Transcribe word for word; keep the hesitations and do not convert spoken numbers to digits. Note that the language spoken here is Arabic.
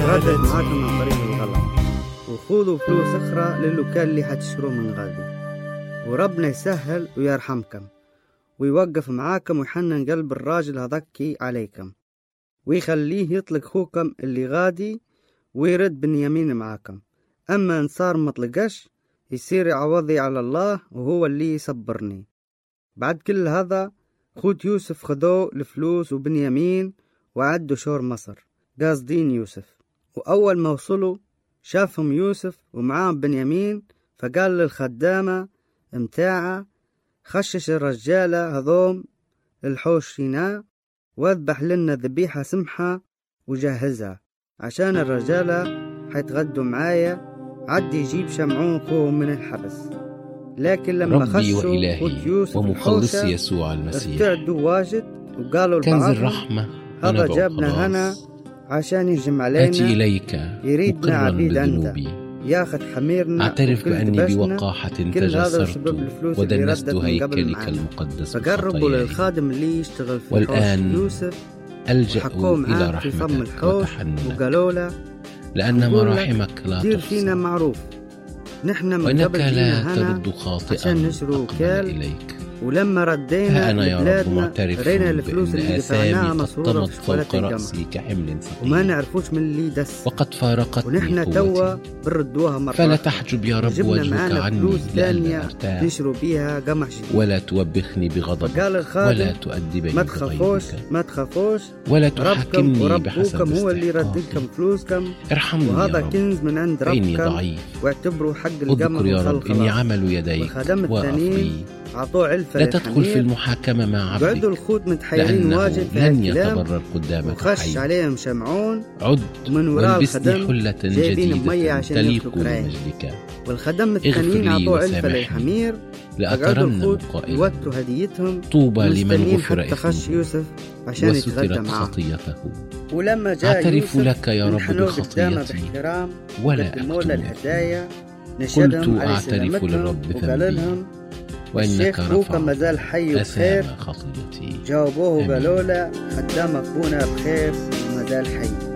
غدت معاكم عن طريق الغلط، وخذوا فلوس أخرى للوكال اللي حتشتروا من غادي، وربنا يسهل ويرحمكم ويوقف معاكم ويحنن قلب الراجل هذاكي عليكم، ويخليه يطلق خوكم اللي غادي ويرد بنيامين معاكم. أما إن صار مطلقش يصير عوضي على الله وهو اللي يصبرني. بعد كل هذا خوت يوسف خذوا الفلوس وبنيامين وعدوا شور مصر قاصدين يوسف. وأول ما وصلوا شافهم يوسف ومعاهم بنيامين، فقال للخدامة متاعه خشش الرجالة هذوم الحوشينا واذبح لنا ذبيحة سمحة وجهزها عشان الرجالة حيتغدوا معايا. عدي يجيب شمعون خوهم من الحبس. لكن لما خشوا خوت يوسف ومخلص يسوع المسيح ارتعدوا واجد وقالوا كنز الرحمة هذا جابنا هنا عشان يهجم علينا، أتي إليك يريدنا عبيد أنت، ياخذ حميرنا. أعترف بأني بوقاحة تجسرت ودنست هيكلك المقدس فقربوا للخادم اللي يشتغل في والآن يوسف ألجأ إلى رحمتك وتحننك، وقالوا له لأن مراحمك لا دير فينا معروف، نحن من وإنك قبل لا هنا ترد خاطئا أقبل إليك. ولما ردينا أنا يا رب معترف رينا الفلوس اللي دفعناها مصروفة في فوق رأسي كحمل ثقيل، وما نعرفوش من اللي دس، وقد فارقتني ونحن توا بنردوها مرة. فلا تحجب يا رب وجهك عني لألا أرتاح، نشروا بيها قمح جديد، ولا توبخني بغضبك، ولا تؤدبني ما تخافوش ما تخافوش ولا تحكمني بحسب هو اللي ردكم فلوسكم، ارحمني وهذا كنز من عند ربكم، واعتبروا حق القمح يا رب إني عمل يديك وأخبي. على لا تدخل في المحاكمة مع عبدك، بعدوا الخوت متحيرين واجد لن يتبرر قدامك وخش حي. عليهم شمعون عد ومن وراء والبسني حلة جديدة تليق بمجدك، والخدم الثانيين عطوا علفة للحمير لأترنم قائلا يوتوا هديتهم طوبى لمن غفر إثمه يوسف عشان يتغدى معه خطيته. ولما جاء أعترف يوسف لك يا رب بخطيتي ولا أكتمها. قلت أعترف للرب ذنبي وإنك رفعت أثام خطيتي. جاوبوه قالوا له خدامك أبونا بخير ومازال حي.